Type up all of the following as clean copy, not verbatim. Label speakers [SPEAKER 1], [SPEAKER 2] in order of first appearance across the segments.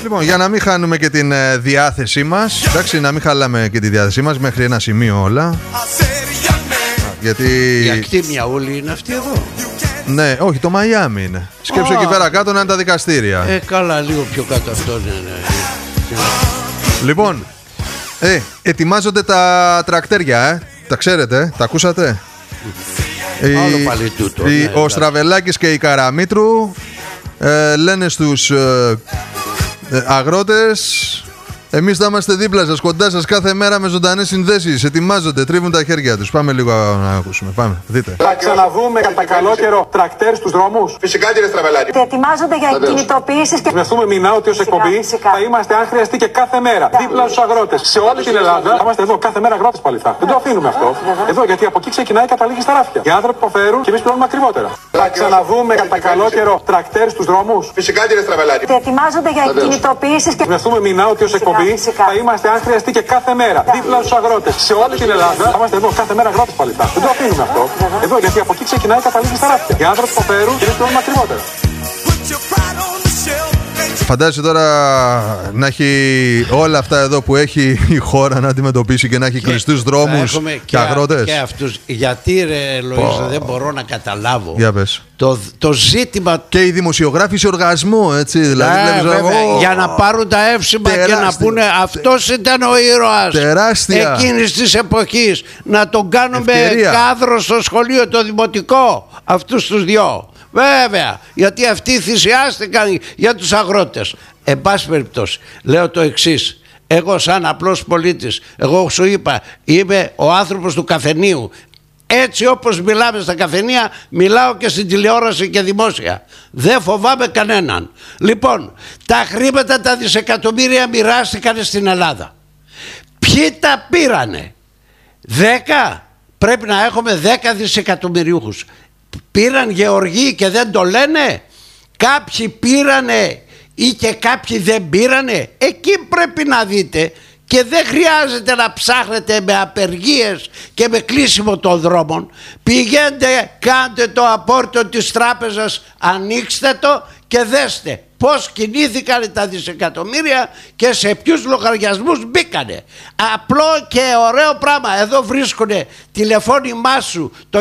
[SPEAKER 1] Λοιπόν, για να μην χάνουμε και την διάθεσή μας, εντάξει, να μην χαλάμε και τη διάθεσή μας μέχρι ένα σημείο όλα. Γιατί...
[SPEAKER 2] Η ακτίμια όλη είναι αυτή εδώ.
[SPEAKER 1] Ναι, όχι, το Μαϊάμι είναι. Σκέψω εκεί πέρα κάτω να είναι τα δικαστήρια.
[SPEAKER 2] Καλά, λίγο πιο κάτω αυτό είναι.
[SPEAKER 1] Λοιπόν, ετοιμάζονται τα τρακτέρια, τα ξέρετε, τα ακούσατε.
[SPEAKER 2] Άλλο πάλι τούτο.
[SPEAKER 1] Ο Στραβελάκης και η Καραμήτρου λένε στους αγρότες: εμείς θα είμαστε δίπλα σας, κοντά σας κάθε μέρα με ζωντανές συνδέσεις. Ετοιμάζονται, τρίβουν τα χέρια τους. Πάμε λίγο να ακούσουμε. Πάμε, δείτε.
[SPEAKER 3] Θα ξαναδούμε κατά καλό καιρό τρακτέρ στους δρόμους.
[SPEAKER 4] Φυσικά, κύριε Στραβελάκη.
[SPEAKER 5] Ετοιμάζονται για κινητοποιήσεις και.
[SPEAKER 3] Μεθούμε μηνά ότι ως εκπομπή θα είμαστε, αν χρειαστεί, και κάθε μέρα δίπλα στους αγρότες. Σε όλη την Ελλάδα θα είμαστε εδώ κάθε μέρα αγρότες παλιθά. Δεν το αφήνουμε αυτό. Εδώ, γιατί από εκεί ξεκινάει και καταλήγει στα ράφια. Οι άνθρωποι υποφέρουν και εμείς πληρώνουμε ακριβότερα. Θα ξαναδούμε κατά καλό καιρό τρακτέρ στους δρόμους.
[SPEAKER 4] Φυσικά, κύριε Στραβελάκη.
[SPEAKER 5] Ετοιμάζονται για κινητοποιήσεις και.
[SPEAKER 3] Μεθούμε μηνά ότι ως εκπομπή θα είμαστε, αν χρειαστεί, και κάθε μέρα δίπλα στους αγρότες. Σε όλη την Ελλάδα θα είμαστε εδώ κάθε μέρα αγρότες παλιθά. Δεν το αφήνουμε αυτό. Εδώ, γιατί από εκεί ξεκινάει και καταλήγει στα ράφια. Οι άνθρωποι υποφέρουν και εμείς πληρώνουμε ακριβότερα.
[SPEAKER 1] Φαντάζεσαι τώρα να έχει όλα αυτά εδώ που έχει η χώρα να αντιμετωπίσει και να έχει κλειστούς δρόμους και αγρότες.
[SPEAKER 2] Και αυτούς. Γιατί, ρε Λοΐζα, δεν μπορώ να καταλάβω.
[SPEAKER 1] Για πες.
[SPEAKER 2] Το ζήτημα.
[SPEAKER 1] Και οι δημοσιογράφοι σε οργασμό, έτσι. Δηλαδή,
[SPEAKER 2] για να πάρουν τα εύσημα και να πούνε αυτός ήταν ο ήρωας εκείνης της εποχής. Να τον κάνουμε κάδρο στο σχολείο το δημοτικό. Αυτούς τους δυο. Βέβαια, γιατί αυτοί θυσιάστηκαν για τους αγρότες. Εν πάση περιπτώσει, λέω το εξής. Εγώ σαν απλός πολίτης, εγώ σου είπα, είμαι ο άνθρωπος του καφενείου. Έτσι όπως μιλάμε στα καφενεία, μιλάω και στην τηλεόραση και δημόσια. Δεν φοβάμαι κανέναν. Λοιπόν, τα χρήματα, τα δισεκατομμύρια μοιράστηκαν στην Ελλάδα. Ποιοι τα πήρανε? 10? Πρέπει να έχουμε 10 δισεκατομμυριούχους. Πήραν γεωργοί και δεν το λένε? Κάποιοι πήρανε ή και κάποιοι δεν πήρανε? Εκεί πρέπει να δείτε. Και δεν χρειάζεται να ψάχνετε με απεργίες και με κλείσιμο των δρόμων. Πηγαίνετε, κάντε το απόρριτο της τράπεζας, ανοίξτε το και δέστε πώς κινήθηκαν τα δισεκατομμύρια και σε ποιους λογαριασμούς μπήκανε. Απλό και ωραίο πράγμα. Εδώ βρίσκουνε τηλεφώνημά σου το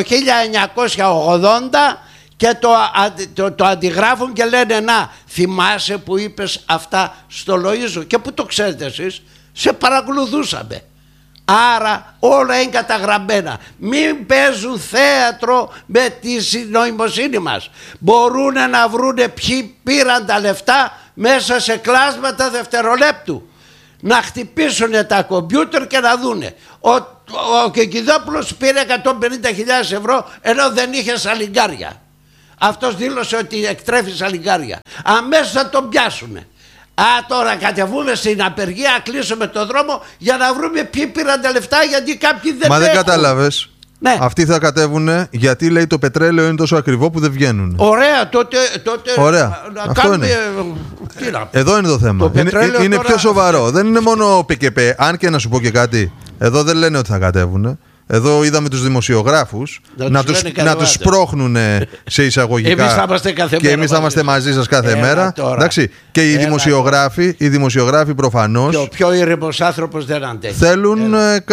[SPEAKER 2] 1980 και το αντιγράφουν και λένε: να, θυμάσαι που είπες αυτά στο Λοΐζο? Και πού το ξέρετε εσείς? Σε παρακολουθούσαμε. Άρα όλα είναι καταγραμμένα. Μην παίζουν θέατρο με τη νοημοσύνη μας. Μπορούν να βρούνε ποιοι πήραν τα λεφτά μέσα σε κλάσματα δευτερολέπτου. Να χτυπήσουν τα κομπιούτερ και να δούνε. Ο Κεκκιδόπουλος πήρε 150.000 ευρώ ενώ δεν είχε σαλιγκάρια. Αυτός δήλωσε ότι εκτρέφει σαλιγκάρια. Αμέσως θα τον πιάσουνε. Τώρα κατεβούμε στην απεργία, κλείσουμε το δρόμο για να βρούμε ποιοι πήραν τα λεφτά, γιατί κάποιοι δεν.
[SPEAKER 1] Μα δεν κατάλαβες. Ναι. Αυτοί θα κατέβουνε γιατί, λέει, το πετρέλαιο είναι τόσο ακριβό που δεν βγαίνουν.
[SPEAKER 2] Ωραία, τότε
[SPEAKER 1] ωραία. Αυτό είναι. Εδώ είναι το θέμα. Είναι πιο σοβαρό. Δεν είναι μόνο ΠΚΠ. Αν και να σου πω και κάτι, εδώ δεν λένε ότι θα κατέβουνε. Εδώ είδαμε τους δημοσιογράφους να τους σπρώχνουν σε εισαγωγικά.
[SPEAKER 2] Εμείς θα είμαστε κάθε
[SPEAKER 1] και εμείς θα είμαστε μαζί σας κάθε μέρα. Εντάξει. Και οι δημοσιογράφοι προφανώς.
[SPEAKER 2] Και ο πιο ήρεμος άνθρωπος δεν αντέχει.
[SPEAKER 1] Θέλουν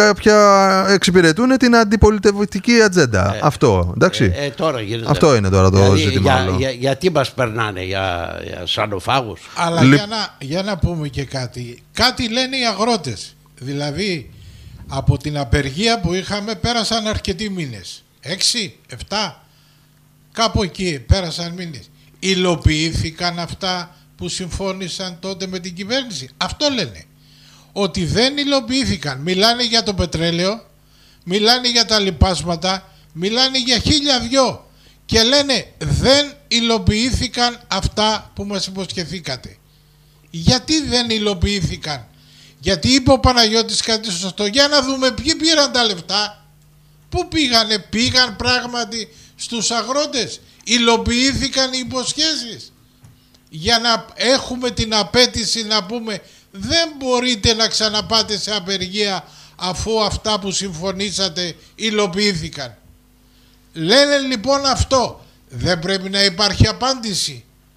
[SPEAKER 1] εξυπηρετούν την αντιπολιτευτική ατζέντα. Αυτό. Εντάξει.
[SPEAKER 2] Τώρα γίνεται.
[SPEAKER 1] Αυτό είναι τώρα το ζήτημα.
[SPEAKER 2] Γιατί μας περνάνε για σανοφάγους?
[SPEAKER 6] Αλλά για να πούμε και κάτι. Κάτι λένε οι αγρότες. Δηλαδή, από την απεργία που είχαμε πέρασαν αρκετοί μήνες. 6, 7, κάπου εκεί πέρασαν μήνες. Υλοποιήθηκαν αυτά που συμφώνησαν τότε με την κυβέρνηση? Αυτό λένε. Ότι δεν υλοποιήθηκαν. Μιλάνε για το πετρέλαιο, μιλάνε για τα λιπάσματα, μιλάνε για 1002 και λένε δεν υλοποιήθηκαν αυτά που μας υποσχεθήκατε. Γιατί δεν υλοποιήθηκαν? Γιατί είπε ο Παναγιώτης κάτι σωστό. Για να δούμε ποιοι πήραν τα λεφτά. Πού πήγανε? Πήγαν πράγματι στους αγρότες? Υλοποιήθηκαν οι υποσχέσεις? Για να έχουμε την απέτηση να πούμε δεν μπορείτε να ξαναπάτε σε απεργία αφού αυτά που συμφωνήσατε υλοποιήθηκαν. Λένε λοιπόν αυτό. Δεν πρέπει να υπάρχει απάντηση?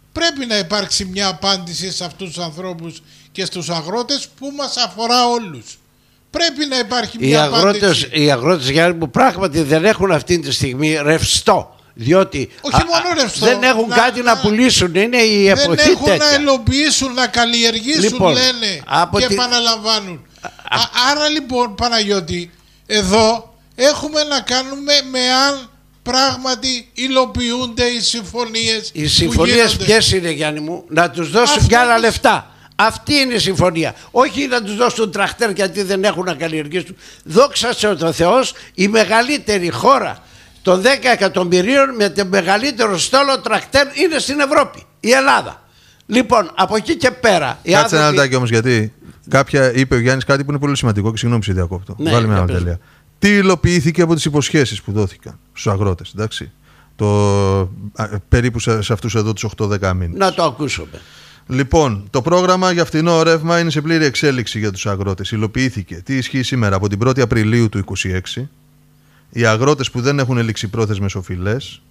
[SPEAKER 6] Πρέπει να υπάρξει μια απάντηση σε αυτούς τους ανθρώπους και στους αγρότες που μας αφορά όλους. Πρέπει να υπάρχει μια απάντηση.
[SPEAKER 2] Οι αγρότες, Γιάννη μου, πράγματι δεν έχουν αυτή τη στιγμή ρευστό. Διότι
[SPEAKER 6] όχι μόνο ρευστό,
[SPEAKER 2] δεν έχουν κάτι να πουλήσουν. Είναι η εποχή τέτοια.
[SPEAKER 6] Δεν έχουν να ελοποιήσουν, να καλλιεργήσουν, λοιπόν, λένε και επαναλαμβάνουν. Άρα λοιπόν, Παναγιώτη, εδώ έχουμε να κάνουμε με αν πράγματι υλοποιούνται οι συμφωνίες.
[SPEAKER 2] Οι συμφωνίες ποιες είναι, Γιάννη μου? Να τους δώσουν κι άλλα λεφτά. Αυτή είναι η συμφωνία. Όχι να τους δώσουν τραχτέρ γιατί δεν έχουν να καλλιεργήσουν. Δόξα σε ο Θεός, η μεγαλύτερη χώρα των 10 εκατομμυρίων με το μεγαλύτερο στόλο τραχτέρ είναι στην Ευρώπη, η Ελλάδα. Λοιπόν, από εκεί και πέρα.
[SPEAKER 1] Κάτσε ένα λεπτάκι όμως, γιατί είπε ο Γιάννης κάτι που είναι πολύ σημαντικό και συγγνώμη σε διακόπτω.
[SPEAKER 2] Ναι,
[SPEAKER 1] βάλε μια τελεία. Τι υλοποιήθηκε από τις υποσχέσεις που δόθηκαν στους αγρότες, εντάξει, περίπου σε αυτούς εδώ τους 8-10 μήνες.
[SPEAKER 2] Να το ακούσουμε.
[SPEAKER 1] Λοιπόν, το πρόγραμμα για φθηνό ρεύμα είναι σε πλήρη εξέλιξη για τους αγρότες. Υλοποιήθηκε. Τι ισχύει σήμερα? Από την 1η Απριλίου του 2026, οι αγρότες που δεν έχουν ληξιπρόθεσμες οφειλές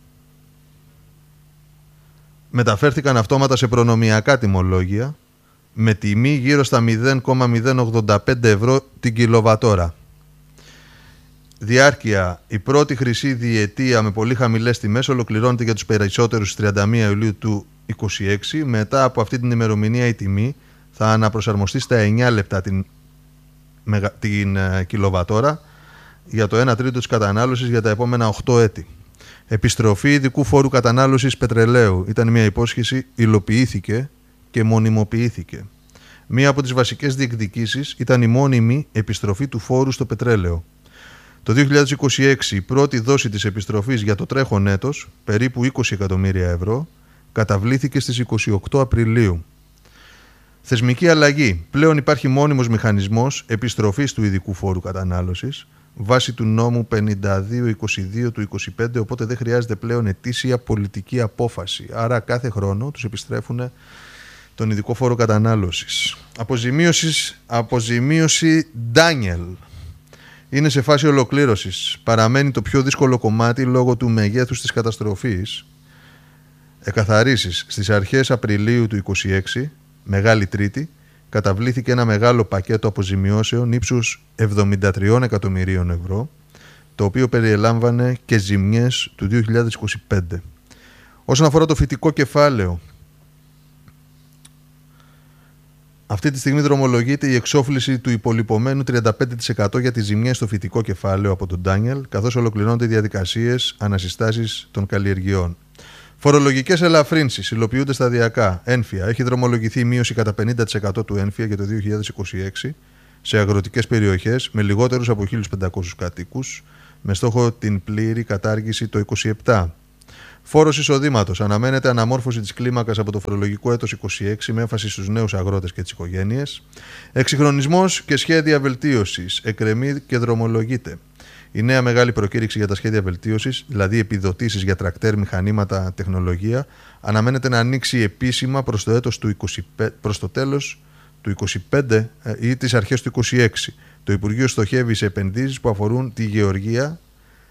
[SPEAKER 1] μεταφέρθηκαν αυτόματα σε προνομιακά τιμολόγια με τιμή γύρω στα 0,085 ευρώ την κιλοβατόρα. Διάρκεια: η πρώτη χρυσή διετία με πολύ χαμηλές τιμές ολοκληρώνεται για τους περισσότερους στις 31 Ιουλίου του 2026. Μετά από αυτή την ημερομηνία η τιμή θα αναπροσαρμοστεί στα 9 λεπτά την κιλοβατόρα για το 1 τρίτο της κατανάλωσης για τα επόμενα 8 έτη. Επιστροφή ειδικού φόρου κατανάλωσης πετρελαίου. Ήταν μια υπόσχεση, υλοποιήθηκε και μονιμοποιήθηκε. Μία από τις βασικές διεκδικήσεις ήταν η μόνιμη επιστροφή του φόρου στο πετρέλαιο. Το 2026 η πρώτη δόση της επιστροφής για το τρέχον έτος, περίπου 20 εκατομμύρια ευρώ, καταβλήθηκε στις 28 Απριλίου. Θεσμική αλλαγή. Πλέον υπάρχει μόνιμος μηχανισμός επιστροφής του ειδικού φόρου κατανάλωσης βάσει του νόμου 52-22 του 25, οπότε δεν χρειάζεται πλέον ετήσια πολιτική απόφαση. Άρα κάθε χρόνο τους επιστρέφουν τον ειδικό φόρο κατανάλωσης. Αποζημίωση Daniel. Είναι σε φάση ολοκλήρωσης. Παραμένει το πιο δύσκολο κομμάτι λόγω του μεγέθους της καταστροφής. Εκαθαρίσεις. Στις αρχές Απριλίου του 2026, Μεγάλη Τρίτη, καταβλήθηκε ένα μεγάλο πακέτο αποζημιώσεων ύψους 73 εκατομμυρίων ευρώ, το οποίο περιελάμβανε και ζημιές του 2025. Όσον αφορά το φυτικό κεφάλαιο, αυτή τη στιγμή δρομολογείται η εξόφληση του υπολοιπωμένου 35% για τις ζημιές στο φυτικό κεφάλαιο από τον Ντάνιελ, καθώς ολοκληρώνονται οι διαδικασίες ανασυστάσεις των καλλιεργειών. Φορολογικές ελαφρύνσεις υλοποιούνται σταδιακά. Ένφια. Έχει δρομολογηθεί η μείωση κατά 50% του ένφια για το 2026 σε αγροτικές περιοχές με λιγότερους από 1.500 κατοίκους, με στόχο την πλήρη κατάργηση το 2027. Φόρος εισοδήματος. Αναμένεται αναμόρφωση της κλίμακας από το φορολογικό έτος 26 με έμφαση στους νέους αγρότες και τις οικογένειες. Εξυγχρονισμός και σχέδια βελτίωσης. Εκκρεμεί και δρομολογείται. Η νέα μεγάλη προκήρυξη για τα σχέδια βελτίωσης, δηλαδή επιδοτήσεις για τρακτέρ, μηχανήματα, τεχνολογία, αναμένεται να ανοίξει επίσημα προς το έτος του 25, προς το τέλος του 25 ή τις αρχές του 26. Το Υπουργείο στοχεύει σε επενδύσεις που αφορούν τη γεωργία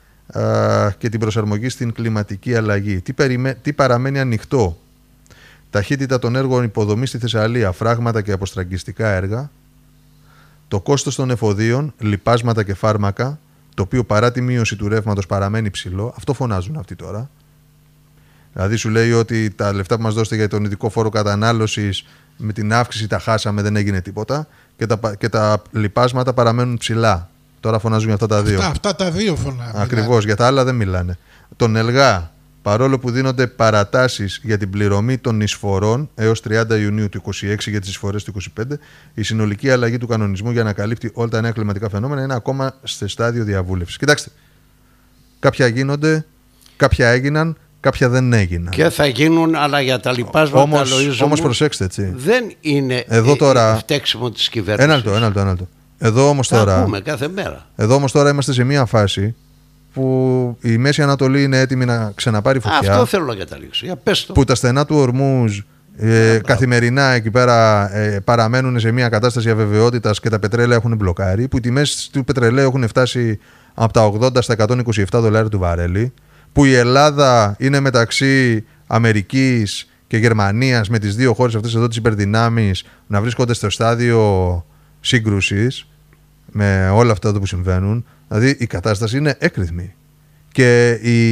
[SPEAKER 1] και την προσαρμογή στην κλιματική αλλαγή. Τι παραμένει ανοιχτό? Ταχύτητα των έργων υποδομής στη Θεσσαλία, φράγματα και αποστραγγιστικά έργα, το κόστος των εφοδίων, λιπάσματα και φάρμακα, το οποίο παρά τη μείωση του ρεύματος παραμένει ψηλό. Αυτό φωνάζουν αυτοί τώρα. Δηλαδή σου λέει ότι τα λεφτά που μας δώσετε για τον ειδικό φόρο κατανάλωσης με την αύξηση τα χάσαμε, δεν έγινε τίποτα, και τα λιπάσματα παραμένουν ψηλά. Τώρα φωνάζουν για αυτά τα δύο.
[SPEAKER 6] Αυτά τα δύο φωνάζουν.
[SPEAKER 1] Ακριβώς, για τα άλλα δεν μιλάνε. Τον ΕΛΓΑ, παρόλο που δίνονται παρατάσεις για την πληρωμή των εισφορών έως 30 Ιουνίου του 2026 για τις εισφορές του 2025, η συνολική αλλαγή του κανονισμού για να καλύπτει όλα τα νέα κλιματικά φαινόμενα είναι ακόμα σε στάδιο διαβούλευσης. Κοιτάξτε, κάποια γίνονται, κάποια έγιναν, κάποια δεν έγιναν.
[SPEAKER 2] Και θα γίνουν, αλλά για τα λοιπάσματα,
[SPEAKER 1] όμως προσέξτε, έτσι.
[SPEAKER 2] Δεν είναι φταίξιμο της κυβέρνησης.
[SPEAKER 1] Ένα λεπτό. Εδώ όμως τώρα.
[SPEAKER 2] Ακούμε κάθε μέρα.
[SPEAKER 1] Εδώ όμως τώρα είμαστε σε μια φάση που η Μέση Ανατολή είναι έτοιμη να ξαναπάρει φωτιά.
[SPEAKER 2] Αυτό θέλω να καταλήξω. Για πες το.
[SPEAKER 1] Που τα στενά του Ορμούζ καθημερινά εκεί πέρα παραμένουν σε μια κατάσταση αβεβαιότητας και τα πετρέλαια έχουν μπλοκάρει. Που οι τιμές του πετρελαίου έχουν φτάσει από τα 80 στα 127 δολάρια του βαρέλι. Που η Ελλάδα είναι μεταξύ Αμερικής και Γερμανίας, με τις δύο χώρες αυτές εδώ τις υπερδυνάμεις, να βρίσκονται στο στάδιο σύγκρουσης με όλα αυτά που συμβαίνουν. Δηλαδή η κατάσταση είναι έκρηθμη και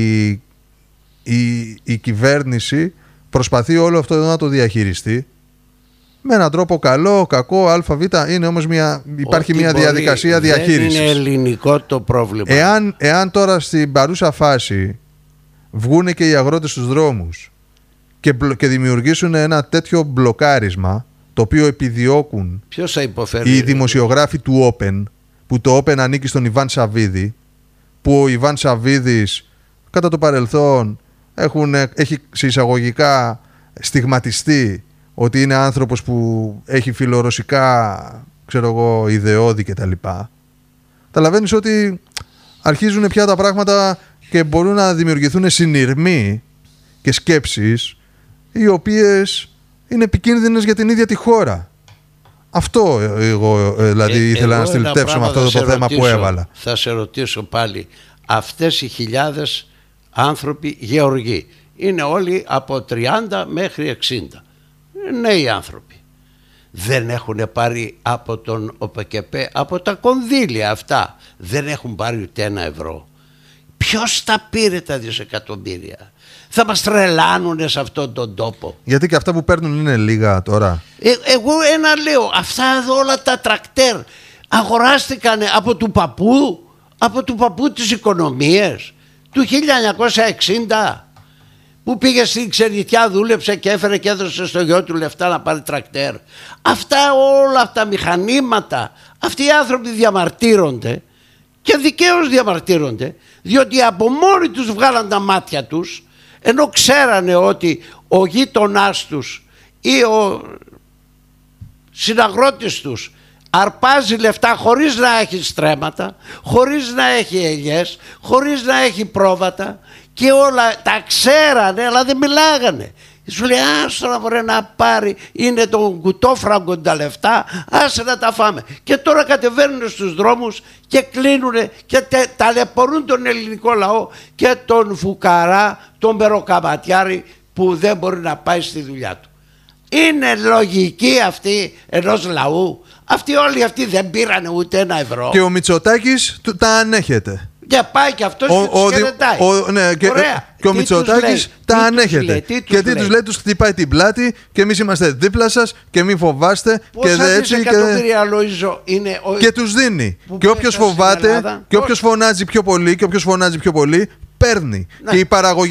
[SPEAKER 1] η κυβέρνηση προσπαθεί όλο αυτό να το διαχειριστεί με έναν τρόπο καλό, κακό, ΑΒ. Είναι όμως υπάρχει μια διαδικασία διαχείρισης.
[SPEAKER 2] Δεν είναι ελληνικό το πρόβλημα.
[SPEAKER 1] Εάν τώρα στην παρούσα φάση βγούνε και οι αγρότες στους δρόμους και δημιουργήσουν ένα τέτοιο μπλοκάρισμα, το οποίο επιδιώκουν οι δημοσιογράφοι του Open, που το Open ανήκει στον Ιβάν Σαββίδη, που ο Ιβάν Σαββίδης κατά το παρελθόν έχει σε εισαγωγικά στιγματιστεί ότι είναι άνθρωπος που έχει φιλορωσικά, ιδεώδη κτλ. Καταλαβαίνεις ότι αρχίζουν πια τα πράγματα και μπορούν να δημιουργηθούν συνειρμοί και σκέψεις οι οποίες είναι επικίνδυνες για την ίδια τη χώρα. Αυτό εγώ δηλαδή ήθελα να στυλιτεύσω με αυτό το θέμα που έβαλα.
[SPEAKER 2] Θα σε ρωτήσω πάλι, αυτές οι χιλιάδες άνθρωποι γεωργοί είναι όλοι από 30 μέχρι 60, νέοι άνθρωποι, δεν έχουν πάρει από τον ΟΠΚΠ, από τα κονδύλια αυτά, δεν έχουν πάρει ούτε €1. Ποιος τα πήρε τα δισεκατομμύρια? Θα μας τρελάνουνε σε αυτόν τον τόπο.
[SPEAKER 1] Γιατί και αυτά που παίρνουν είναι λίγα τώρα.
[SPEAKER 2] Εγώ ένα λέω, αυτά εδώ όλα τα τρακτέρ αγοράστηκαν από του παππού της οικονομίας του 1960, που πήγε στην ξενιτιά, δούλεψε και έφερε και έδωσε στο γιο του λεφτά να πάρει τρακτέρ. Αυτά όλα τα μηχανήματα, αυτοί οι άνθρωποι διαμαρτύρονται και δικαίως διαμαρτύρονται, διότι από μόνοι τους βγάλαν τα μάτια τους, ενώ ξέρανε ότι ο γείτονάς τους ή ο συναγρότης τους αρπάζει λεφτά χωρίς να έχει στρέμματα, χωρίς να έχει ελιές, χωρίς να έχει πρόβατα, και όλα τα ξέρανε αλλά δεν μιλάγανε. Σου λέει άστο να μπορεί να πάρει, είναι τον κουτόφραγκο τα λεφτά, άσε να τα φάμε. Και τώρα κατεβαίνουν στους δρόμους και κλείνουν και ταλαιπωρούν τον ελληνικό λαό και τον φουκαρά, τον περοκαματιάρη που δεν μπορεί να πάει στη δουλειά του. Είναι λογική αυτή ενός λαού? Όλοι αυτοί δεν πήρανε ούτε €1.
[SPEAKER 1] Και ο Μητσοτάκης τα ανέχεται.
[SPEAKER 2] Και πάει και αυτός και τους χαιρετάει.
[SPEAKER 1] Και ο Μητσοτάκης τα ανέχεται. Και τι τους λέει? Τους χτυπάει την πλάτη και εμείς είμαστε δίπλα σας και μην φοβάστε.
[SPEAKER 2] Πόσα δισεκατομμύρια, Λοΐζο, είναι
[SPEAKER 1] και τους δίνει. Και όποιος φοβάται και όποιος φωνάζει πιο πολύ παίρνει. Ναι. Και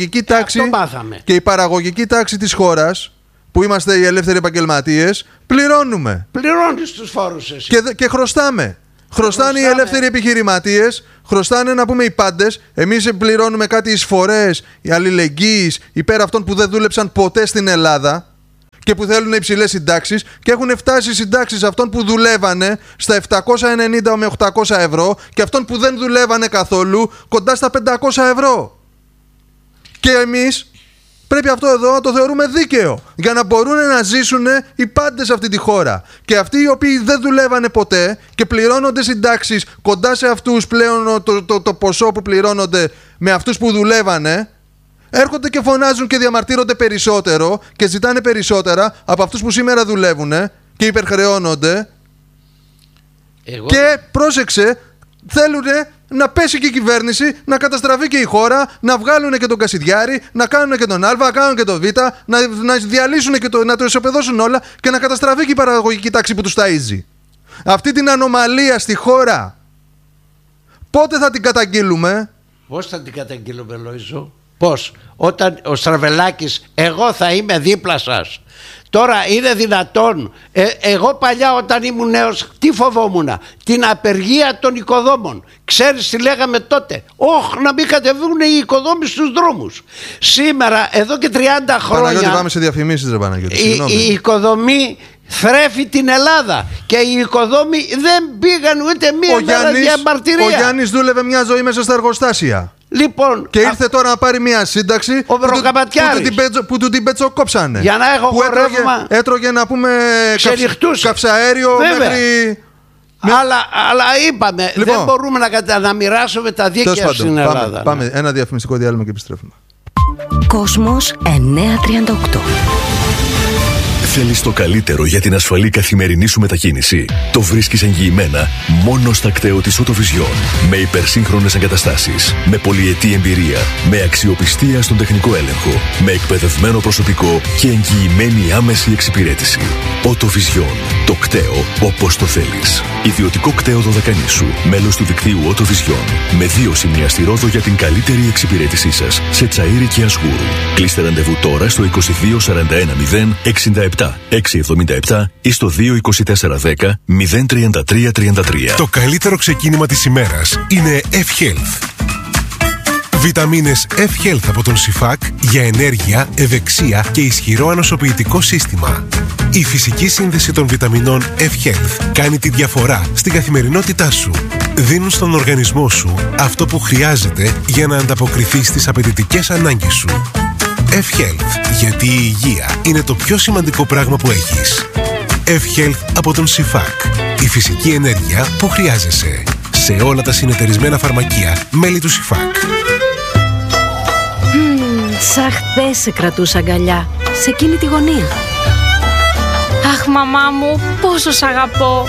[SPEAKER 1] η παραγωγική τάξη της χώρας, που είμαστε οι ελεύθεροι επαγγελματίες, πληρώνουμε.
[SPEAKER 2] Πληρώνεις τους φόρους εσύ.
[SPEAKER 1] Και χρωστάμε. Χρωστάνε οι ελεύθεροι επιχειρηματίες, χρωστάνε να πούμε οι πάντες. Εμείς πληρώνουμε κάτι εισφορές, οι αλληλεγγύης υπέρ αυτών που δεν δούλεψαν ποτέ στην Ελλάδα και που θέλουν υψηλές συντάξεις, και έχουν φτάσει οι συντάξεις αυτών που δουλεύανε στα 790 με 800 ευρώ και αυτών που δεν δουλεύανε καθόλου κοντά στα 500 ευρώ. Και εμείς πρέπει αυτό εδώ να το θεωρούμε δίκαιο, για να μπορούν να ζήσουν οι πάντες σε αυτή τη χώρα. Και αυτοί οι οποίοι δεν δουλεύανε ποτέ και πληρώνονται συντάξεις κοντά σε αυτούς πλέον το ποσό που πληρώνονται με αυτούς που δουλεύανε, έρχονται και φωνάζουν και διαμαρτύρονται περισσότερο και ζητάνε περισσότερα από αυτούς που σήμερα δουλεύουν και υπερχρεώνονται. Και πρόσεξε, θέλουν να πέσει και η κυβέρνηση, να καταστραφεί και η χώρα, να βγάλουν και τον Κασιδιάρη, να κάνουν και τον Α, να κάνουν και τον Β, να διαλύσουν και να το ισοπεδώσουν όλα και να καταστραφεί και η παραγωγική τάξη που τους ταΐζει. Αυτή την ανομαλία στη χώρα πότε θα την καταγγείλουμε?
[SPEAKER 2] Πώς θα την καταγγείλουμε, Λοΐζο? Πώς? Όταν ο Στραβελάκης, εγώ θα είμαι δίπλα σας. Τώρα είναι δυνατόν? Εγώ παλιά όταν ήμουν νέος τι φοβόμουνα? Την απεργία των οικοδόμων. Ξέρεις τι λέγαμε τότε? Να μην κατεβούν οι οικοδόμοι στους δρόμους. Σήμερα εδώ και 30 χρόνια
[SPEAKER 1] Παναγιώτη, πάμε σε διαφημίσεις, ρε Παναγιώτη.
[SPEAKER 2] Η οικοδομή θρέφει την Ελλάδα και οι οικοδόμοι δεν πήγαν ούτε μία μέρα διαμαρτυρία.
[SPEAKER 1] Ο Γιάννης δούλευε μια ζωή μέσα στα εργοστάσια.
[SPEAKER 2] Λοιπόν,
[SPEAKER 1] και ήρθε τώρα να πάρει μια σύνταξη που του την πετσοκόψανε.
[SPEAKER 2] Για να έχω χορεύμα.
[SPEAKER 1] Έτρωγε να πούμε καυσαέριο μέχρι...
[SPEAKER 2] Αλλά είπαμε, λοιπόν, δεν μπορούμε να μοιράσουμε τα δίκαια στην Ελλάδα.
[SPEAKER 1] Πάμε ένα διαφημιστικό διάλειμμα και επιστρέφουμε.
[SPEAKER 4] Κόσμος 938. Θέλεις το καλύτερο για την ασφαλή καθημερινή σου μετακίνηση? Το βρίσκεις εγγυημένα μόνο στα κτέο της Autovision. Με υπερσύγχρονες εγκαταστάσεις, με πολυετή εμπειρία, με αξιοπιστία στον τεχνικό έλεγχο, με εκπαιδευμένο προσωπικό και εγγυημένη άμεση εξυπηρέτηση. Autovision. Το κτέο όπως το θέλεις. Ιδιωτικό κτέο Δωδεκανήσου. Μέλος του δικτύου Autovision. Με 2 σημεία στη Ρόδο για την καλύτερη εξυπηρέτησή σας. Σε Τσαΐρι και Ασγούρου. Κλείστε ραντεβού τώρα στο 22 41 0 67 677 ή στο 22410 033 33.
[SPEAKER 7] Το καλύτερο ξεκίνημα της ημέρας είναι F-Health. Βιταμίνες F-Health από τον ΣΥΦΑΚ για ενέργεια, ευεξία και ισχυρό ανοσοποιητικό σύστημα. Η φυσική σύνδεση των βιταμινών F-Health κάνει τη διαφορά στην καθημερινότητά σου. Δίνουν στον οργανισμό σου αυτό που χρειάζεται για να ανταποκριθεί στις απαιτητικές ανάγκες σου. F-Health, γιατί η υγεία είναι το πιο σημαντικό πράγμα που έχεις. F-Health από τον ΣΥΦΑΚ. Η φυσική ενέργεια που χρειάζεσαι. Σε όλα τα συνεταιρισμένα φαρμακεία μέλη του ΣΥΦΑΚ.
[SPEAKER 8] Σαν χθες σε κρατούσα αγκαλιά, σε εκείνη τη γωνία. Αχ, μαμά μου, πόσο σ' αγαπώ.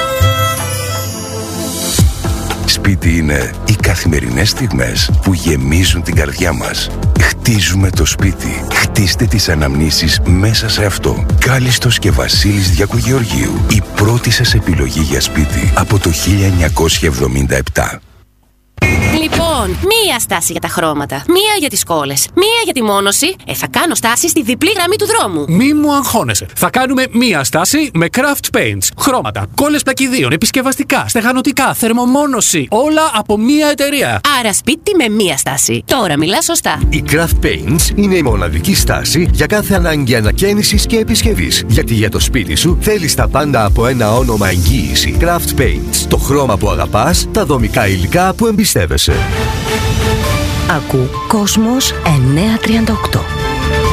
[SPEAKER 9] Σπίτι είναι οι καθημερινές στιγμές που γεμίζουν την καρδιά μας. Χτίζουμε το σπίτι. Χτίστε τις αναμνήσεις μέσα σε αυτό. Κάλιστος και Βασίλης Διακογεωργίου. Η πρώτη σας επιλογή για σπίτι από το 1977.
[SPEAKER 10] Λοιπόν, μία στάση για τα χρώματα, μία για τις κόλλες, μία για τη μόνωση. Θα κάνω στάση στη διπλή γραμμή του δρόμου.
[SPEAKER 11] Μη μου αγχώνεσαι. Θα κάνουμε μία στάση με Craft Paints. Χρώματα, κόλλες πλακιδίων, επισκευαστικά, στεγανοτικά, θερμομόνωση. Όλα από μία εταιρεία.
[SPEAKER 10] Άρα σπίτι με μία στάση. Τώρα μιλά σωστά.
[SPEAKER 12] Η Craft Paints είναι η μοναδική στάση για κάθε ανάγκη ανακαίνησης και επισκευής. Γιατί για το σπίτι σου θέλεις τα πάντα από ένα όνομα εγγύηση. Craft Paints. Το χρώμα που αγαπάς, τα δομικά υλικά που εμπιστεύεσαι.
[SPEAKER 8] Ακού Κόσμος 938.